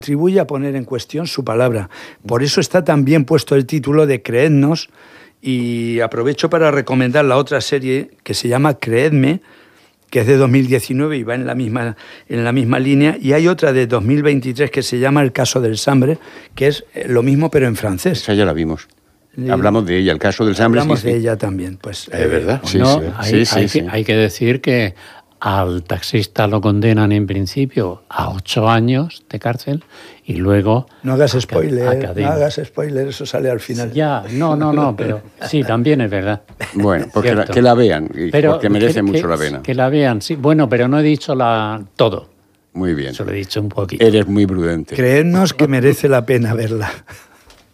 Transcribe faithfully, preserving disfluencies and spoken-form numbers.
contribuye a poner en cuestión su palabra. Por eso está tan bien puesto el título de Creednos, y aprovecho para recomendar la otra serie que se llama Creedme, que es de dos mil diecinueve y va en la misma, en la misma línea, y hay otra de dos mil veintitrés que se llama El caso del Sambre, que es lo mismo pero en francés. Esa ya la vimos. Hablamos de ella, el caso del Sambre. Hablamos sí, de sí. ella también. Pues, ¿Es verdad? Sí, no, sí, hay, sí, sí, hay, sí. Que, hay que decir que al taxista lo condenan en principio a ocho años de cárcel y luego... No hagas a, spoiler, a no hagas spoiler, eso sale al final. Ya, no, no, no, pero sí, también es verdad. Bueno, pues que la, que la vean, pero porque merece que, mucho que, la pena. Que la vean, sí. Bueno, pero no he dicho la todo. Muy bien. Solo he dicho un poquito. Eres muy prudente. Creednos que merece la pena verla.